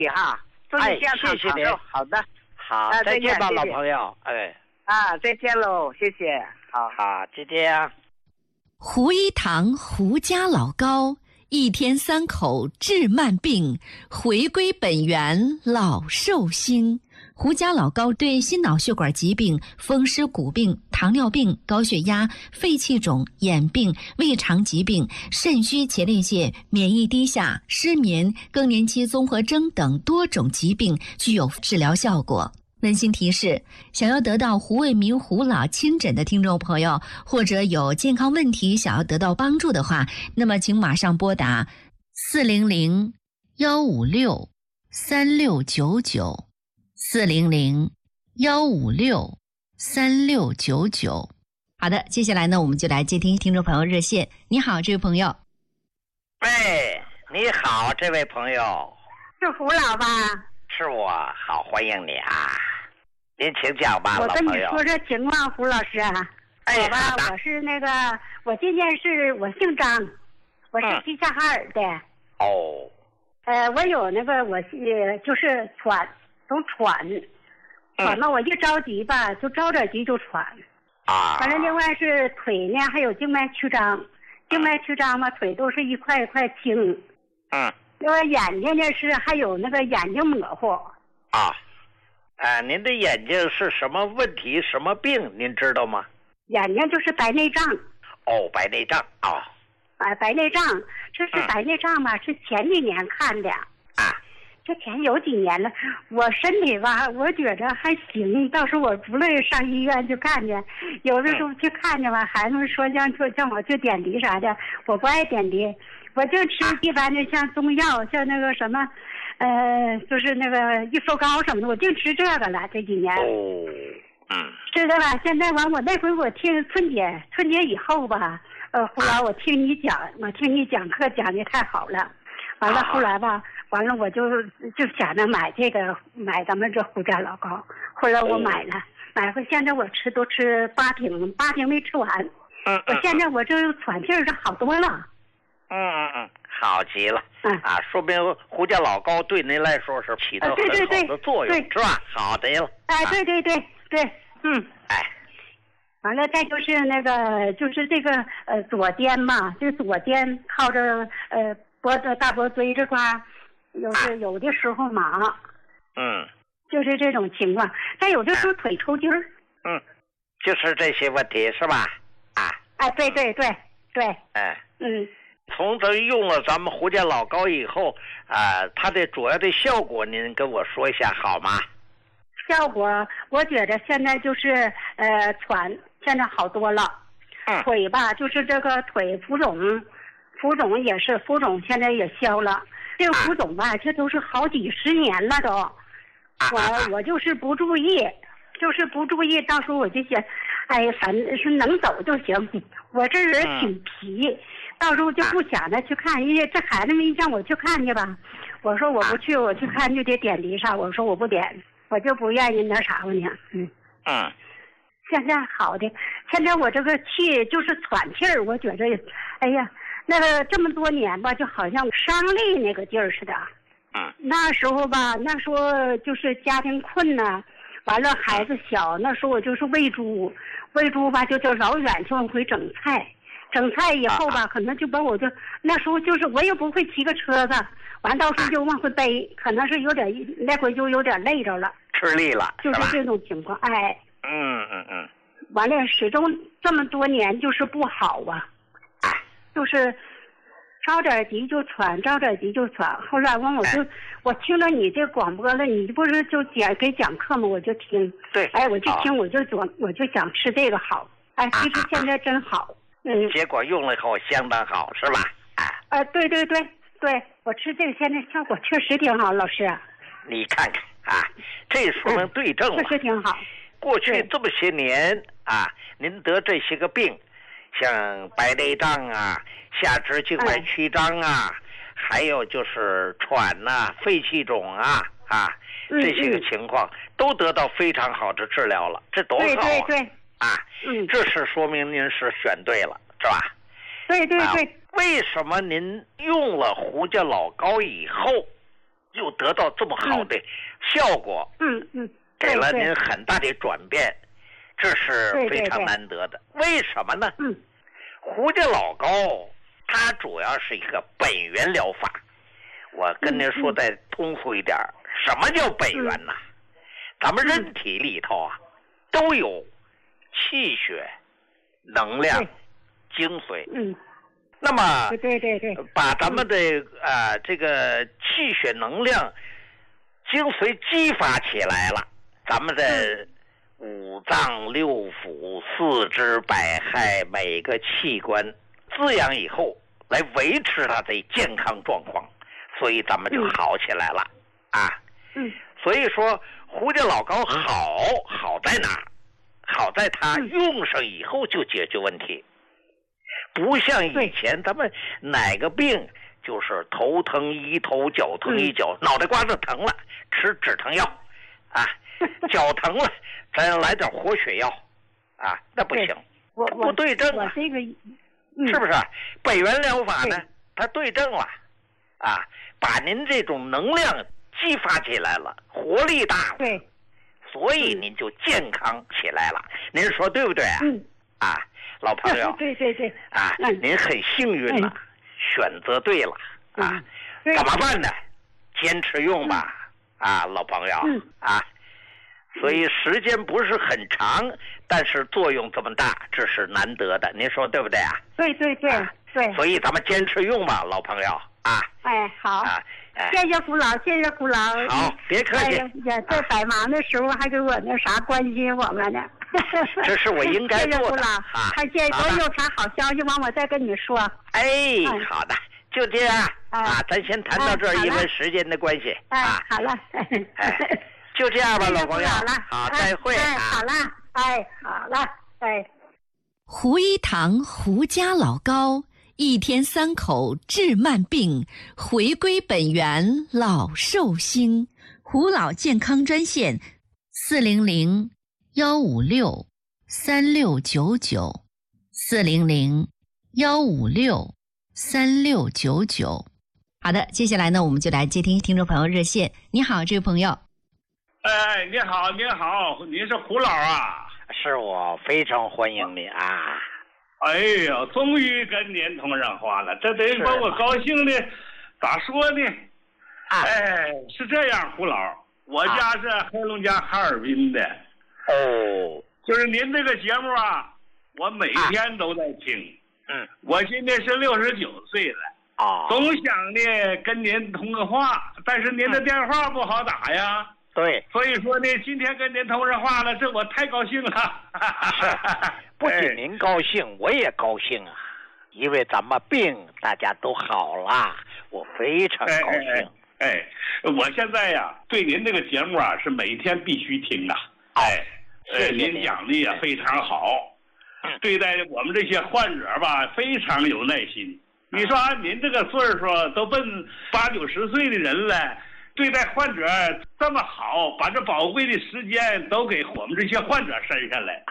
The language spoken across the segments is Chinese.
哈，祝你健康长寿。好的， 好，再见吧，老朋友。哎， 再见喽，谢谢。 好，再见啊。 胡一堂胡家老高，一天3口治慢病，回归本源老寿星。胡家老高对心脑血管疾病、风湿骨病、糖尿病、高血压、肺气肿、眼病、胃肠疾病、肾虚前列腺、免疫低下、失眠、更年期综合征等多种疾病具有治疗效果。温馨提示：想要得到胡卫民胡老亲诊的听众朋友，或者有健康问题想要得到帮助的话，那么请马上拨打400-156-3699。400-156-3699。好的，接下来呢，我们就来接听听众朋友热线。你好，这位朋友。 哎，你好，这位朋友。 是胡老吧？ 是我，好，欢迎你啊！您请讲吧， 我跟你老朋友。 说这情况，胡老师啊，我吧，我是那个，我今年是我姓张，我是齐齐哈尔的。 哦。 我有那个就是喘。总喘到我一着急吧，就着点急就喘。完了，另外是腿呢，还有静脉曲张，静脉曲张嘛，腿都是一块一块青。另外眼睛呢是还有那个眼睛模糊。 您的眼睛是什么问题，什么病，您知道吗？ 眼睛就是白内障。 哦，白内障啊。 白内障，这是白内障吧？是前几年看的。这前有几年了，我身体吧，我觉着还行，到时候我不乐意上医院去看去，有的时候去看去吧，孩子们说叫我去点滴啥的，我不爱点滴，我就吃一般的像中药，像那个什么，就是那个益寿膏什么的，我就吃这个了这几年。知道吧？现在完，我那回我听春节以后吧，后来我听你讲课讲的太好了，完了后来吧。完了，我就想着买咱们这胡家老高，后来我买了，现在我都吃8瓶没吃完。我现在我这喘气儿是好多了。 好极了。说明胡家老高对您来说是起到很好的作用，是吧？好的了。 对。完了，再就是那个，就是这个左肩嘛，这左肩靠着大脖椎这块。有的时候麻，就是这种情况。但有的时候腿抽筋儿， 就是这些问题是吧？ 对。 从这用了咱们胡家老高以后，它的主要的效果您跟我说一下好吗？ 效果我觉着现在就是喘，现在好多了。腿吧，就是这个腿浮肿也是浮肿，现在也消了。这个胡总吧，这都是好几十年了都，我就是不注意，到时候我就想，反正是能走就行。我这人挺皮，到时候就不想着去看，因为这孩子们一让我去看去吧，我说我不去，我去看就得点滴啥，我说我不点，我就不愿意那啥吧呢。现在好的，现在我这个气就是喘气儿，我觉着，哎呀。那个这么多年吧，就好像伤力那个劲儿似的。那时候吧，就是家庭困难，完了孩子小，那时候我就是喂猪吧，就老远去往回整菜以后吧，可能就把我那时候就是我也不会骑个车子，完到时候就往回背，可能是有点那回就有点累着了， 吃力了， 就是这种情况。完了始终这么多年就是不好啊。就是着点急就喘，后来我听了你这广播了，你不是就给讲课吗？我就听。 对。 我就听，我就想吃这个好。其实现在真好。 结果用了以后相当好，是吧？ 对，我吃这个现在效果确实挺好，老师。 你看看这说明对症了。 确实挺好。 过去这么些年您得这些个病。像白内障下肢静脉曲张还有就是喘肺气肿这些个情况都得到非常好的治疗了，这多好啊！ 对， 这是说明您是选对了，是吧？ 对。 为什么您用了胡家老高以后， 又得到这么好的效果，给了您很大的转变，这是非常难得的。为什么呢？胡家老膏它主要是一个本源疗法。我跟您说再通俗一点，什么叫本源呢？咱们人体里头啊都有气血、能量、精髓。那么把咱们的这个气血、能量、精髓激发起来了，咱们的五脏六腑、四肢百骸每个器官滋养以后，来维持它的健康状况，所以咱们就好起来了所以说胡家老膏好在哪？好在它用上以后就解决问题，不像以前咱们哪个病就是头疼医头，脚疼医脚，脑袋瓜子疼了吃止疼药脚疼了咱来点活血药那不行，不对症是不是？本源疗法呢，它对症了把您这种能量激发起来了，活力大了，所以您就健康起来了。您说对不对老朋友， 对您很幸运了，选择对了怎么办呢？坚持用吧老朋友所以时间不是很长，但是作用这么大，这是难得的，您说对不对对， 所以咱们坚持用吧，老朋友好谢谢胡老，谢谢胡老。 好，别客气。 在百忙的时候还给我那啥关心我们呢。 这是我应该做的。 谢谢胡老还见我有啥好消息完我再跟你说。 好的，就这样咱先谈到这儿，因为时间的关系好了就这样吧，老朋友。好，再会好了好了胡一堂胡家老膏，一天3口治慢病，回归本源老寿星。胡老健康专线400-156-3699，400-156-3699。好的，接下来呢，我们就来接听听众朋友热线。你好，这位朋友。 你好，您是胡老啊？ 是我，非常欢迎你哎呀，终于跟您通上话了，这得把我高兴的，咋说呢？是这样，胡老，我家是黑龙江哈尔滨的。就是您这个节目我每天都在听。我今年是69岁了。总想呢跟您通个话，但是您的电话不好打呀。 对， 所以说呢，今天跟您通上话了，这我太高兴了。 不仅您高兴，我也高兴因为咱们病大家都好了，我非常高兴。 我现在对您这个节目是每天必须听您讲的也非常好，对待我们这些患者非常有耐心。你说您这个岁数都奔80-90岁的人了，对待患者这么好，把这宝贵的时间都给我们这些患者身上来。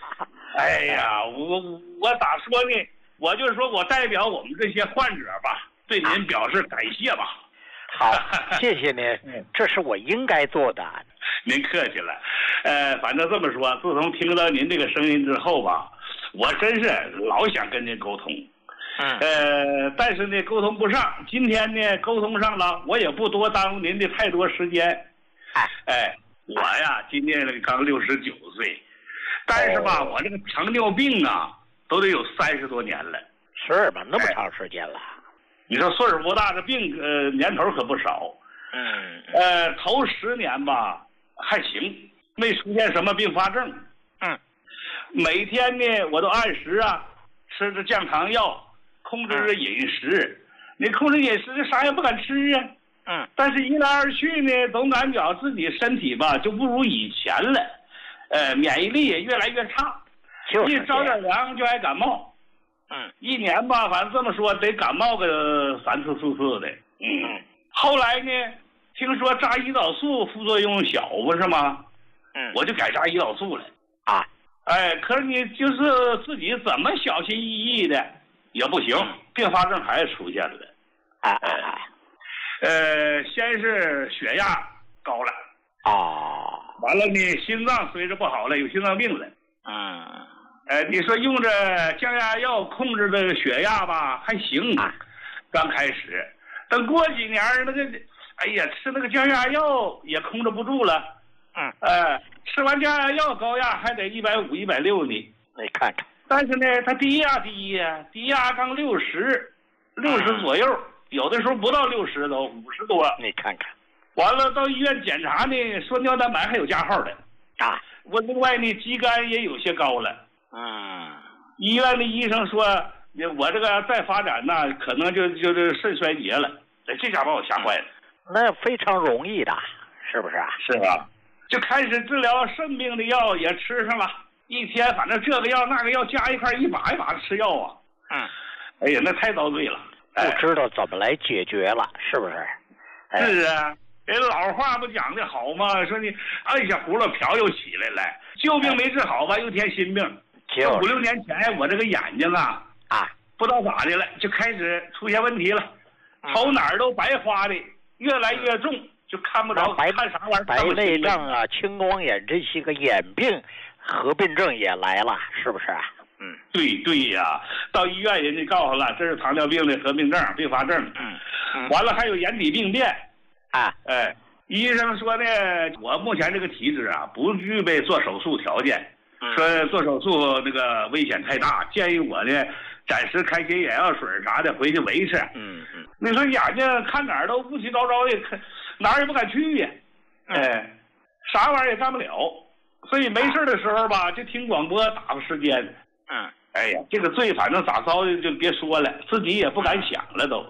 我咋说呢？我就说我代表我们这些患者对您表示感谢吧。 好，谢谢您，这是我应该做的。 您客气了。反正这么说，自从听到您这个声音之后我真是老想跟您沟通。但是呢沟通不上，今天呢沟通上了，我也不多耽误您的太多时间。我今年刚69岁，但是我这个糖尿病都得有30多年了。 是吧？那么长时间了。 你说岁数不大，这病年头可不少。头10年还行，没出现什么并发症。每天呢我都按时吃着降糖药，控制着饮食。你控制饮食啥也不敢吃但是一来二去呢，总感觉自己身体就不如以前了，免疫力也越来越差，一着点凉就爱感冒。一年反正这么说得感冒个3次4次的。后来呢听说扎胰岛素副作用小不是吗？我就改扎胰岛素了。可是你就是自己怎么小心翼翼的也不行，并发症还是出现了。 先是血压高了，完了呢，心脏随着不好了，有心脏病了。你说用着降压药控制的血压吧，还行，刚开始，等过几年那个，哎呀，吃那个降压药也控制不住了。吃完降压药，高压还得150、160呢。 你看看。 但是呢，他低压低呀，低压刚60左右，有的时候不到60都50多。 你看看。 完了到医院检查呢，说尿蛋白还有加号的。我另外呢，肌酐也有些高了。医院的医生说，我这个再发展呢，可能就是肾衰竭了。这下把我吓坏了。 那非常容易的，是不是啊？ 是吧？就开始治疗肾病的药也吃上了，一天反正这个药那个药加一块，一把一把的吃药啊。哎呀，那太遭罪了。 不知道怎么来解决了，是不是？ 是啊，人老话不讲的好吗？说你按下葫芦瓢又起来了，旧病没治好吧，又添新病。就5、6年前，我这个眼睛不知道咋的了，就开始出现问题了，瞅哪儿都白花的，越来越重，就看不着，看啥玩意儿？ 白内障啊、青光眼这些个眼病合并症也来了，是不是啊？ 对呀，到医院人家告诉了，这是糖尿病的合并症、并发症。完了还有眼底病变。医生说呢，我目前这个体质不具备做手术条件，说做手术那个危险太大，建议我呢暂时开些眼药水啥的回去维持。你说眼睛看哪儿都乌七糟糟的，哪儿也不敢去呀。啥玩意儿也干不了，所以没事的时候吧，就听广播打发时间。哎呀，这个罪反正咋遭的就别说了，自己也不敢想了都。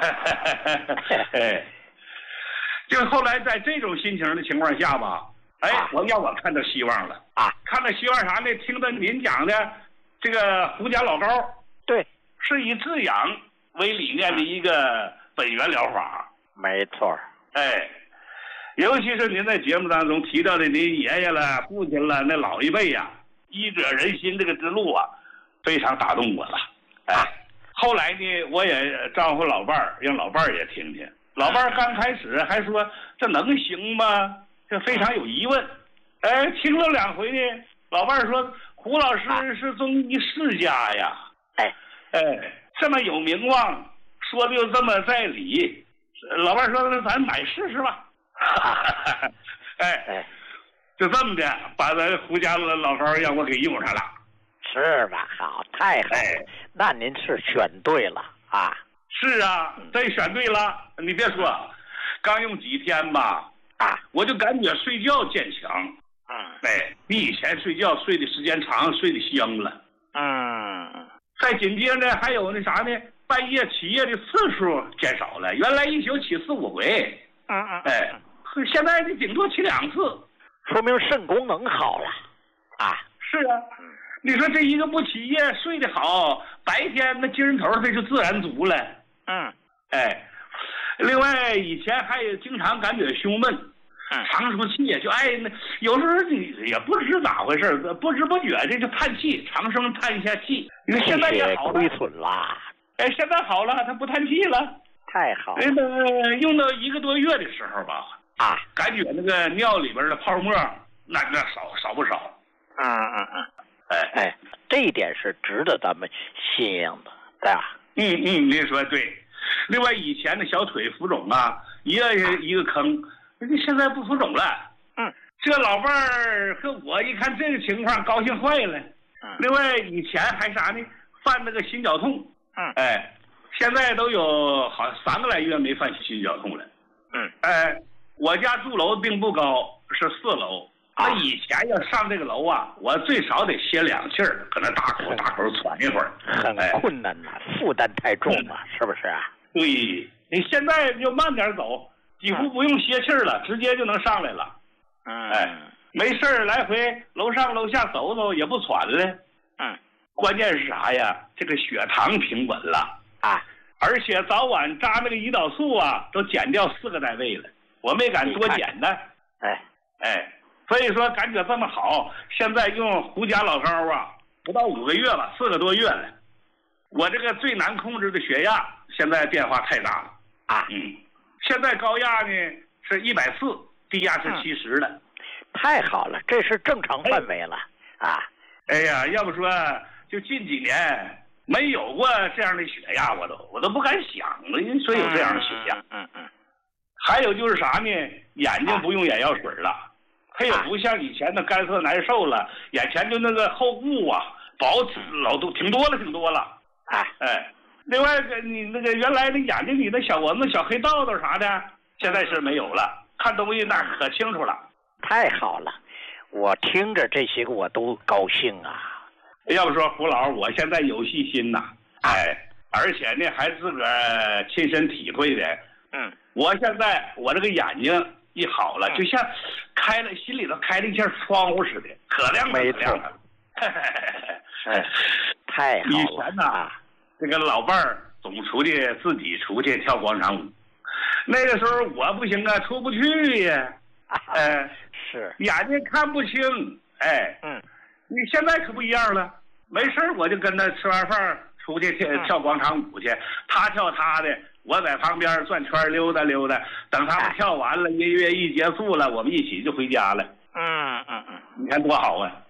就后来在这种心情的情况下吧，我看到希望了。看到希望啥呢？听到您讲的这个胡家老高， 对， 是以治养为理念的一个本源疗法。 没错。 尤其是您在节目当中提到的您爷爷了、父亲了，那老一辈医者仁心这个之路非常打动我了。后来呢，我也招呼老伴儿，让老伴儿也听听。老伴儿刚开始还说这能行吗？这非常有疑问。听了2回呢，老伴儿说胡老师是中医世家呀。这么有名望，说的又这么在理。老伴儿说那咱买试试吧。就这么的把咱胡家老高让我给用上了。 是吧？好，太好了。那您是选对了啊。 是啊，真选对了。你别说，刚用几天吧，我就感觉睡觉渐强。比以前睡觉睡的时间长，睡得香了。再紧接着还有那啥呢，半夜起夜的次数减少了，原来一宿起4、5回。现在你顶多起2次， 说明肾功能好了。 是啊。你说这一个不起夜睡得好，白天那精神头它就自然足了。另外以前还有经常感觉胸闷，长出气就那有时候你也不知咋回事，不知不觉这就叹气，长声叹一下气。你看现在也好了， 亏损了。 现在好了，他不叹气了。 太好了。 用到1个多月的时候吧，感觉那个尿里边的泡沫那少不少。 这一点是值得咱们信仰的，对吧？ 您说对。另外以前的小腿浮肿一个坑，现在不浮肿了。这老伴儿和我一看这个情况，高兴坏了。另外以前还啥呢？犯那个心绞痛。现在都有好3个来月没犯心绞痛了。我家住楼并不高，是4楼。那以前要上这个楼我最少得歇2气儿，搁那大口喘一会儿， 很困难呐，负担太重了，是不是啊？ 对，你现在就慢点走，几乎不用歇气儿了，直接就能上来了。没事儿来回楼上楼下走走也不喘了。关键是啥呀？这个血糖平稳了而且早晚扎那个胰岛素都减掉4个单位了，我没敢多减呢。所以说感觉这么好，现在用胡家老高不到5个月吧，4个多月了。我这个最难控制的血压现在变化太大了现在高压呢是140，低压是70了。 太好了，这是正常范围了啊！ 哎呀，要不说就近几年没有过这样的血压，我都不敢想了，说有这样的血压。还有就是啥呢？眼睛不用眼药水了，它也不像以前的干涩难受了，眼前就那个后雾啊，薄老多挺多了。哎，另外你那个原来那眼睛里的小蚊子、小黑豆豆啥的，现在是没有了，看东西那可清楚了。 太好了，我听着这些个我都高兴啊。 要不说胡老，我现在有信心呐，而且呢还自个儿亲身体会的。我现在我这个眼睛一好了，就像心里头开了一扇窗户似的，可亮了，可亮了。 太好了。 以前呐，这个老伴儿总自己出去跳广场舞，那个时候我不行啊，出不去呀。 是眼睛看不清。你现在可不一样了，没事我就跟他吃完饭出去跳广场舞去，他跳他的，我在旁边转圈溜达溜达，等他们跳完了，音乐一结束了，我们一起就回家了。你看多好啊！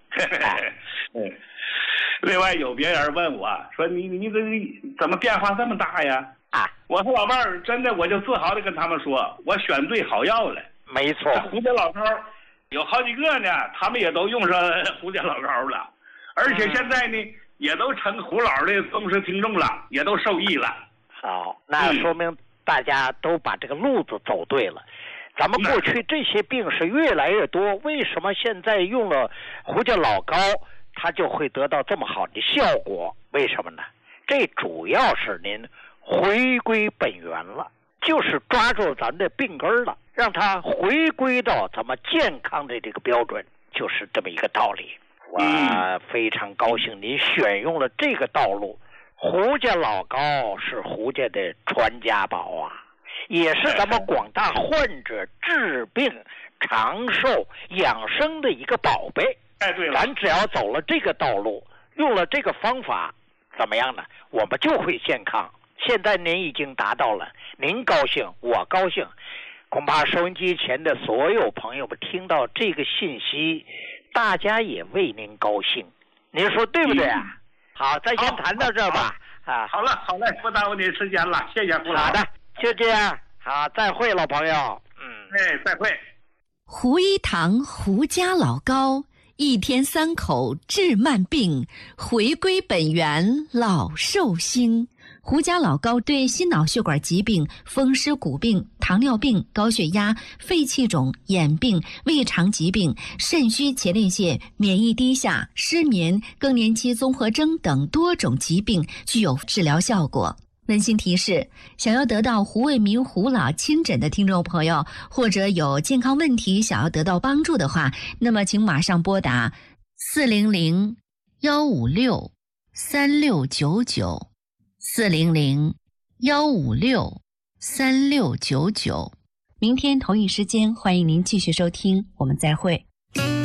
另外有别人问我说你这怎么变化这么大呀？我说老伴儿，真的我就自豪的跟他们说，我选对好药了。 没错， 胡家老膏有好几个呢，他们也都用上胡家老膏了，而且现在呢也都成胡老的忠实听众了，也都受益了。 好，那说明大家都把这个路子走对了。咱们过去这些病是越来越多，为什么现在用了胡家老膏它就会得到这么好的效果？为什么呢？这主要是您回归本源了，就是抓住咱的病根了，让它回归到咱们健康的这个标准，就是这么一个道理。我非常高兴您选用了这个道路。胡家老膏是胡家的传家宝啊，也是咱们广大患者治病长寿养生的一个宝贝。 对了， 咱只要走了这个道路，用了这个方法，怎么样呢？我们就会健康。现在您已经达到了，您高兴，我高兴，恐怕收音机前的所有朋友们听到这个信息，大家也为您高兴。您说对不对啊？好，咱先谈到这儿吧。 好了，不耽误您时间了，谢谢胡老。 好的，就这样。好，再会，老朋友。 再会。 胡一堂胡家老膏，1天3口治慢病，回归本源老寿星。胡家老膏对心脑血管疾病、风湿骨病、糖尿病、高血压、肺气肿、眼病、胃肠疾病、肾虚前列腺、免疫低下、失眠、更年期综合征等多种疾病具有治疗效果。温馨提示：想要得到胡卫民胡老亲诊的听众朋友，或者有健康问题想要得到帮助的话，那么请马上拨打400-156-3699，400-156-3699。明天同一时间，欢迎您继续收听，我们再会。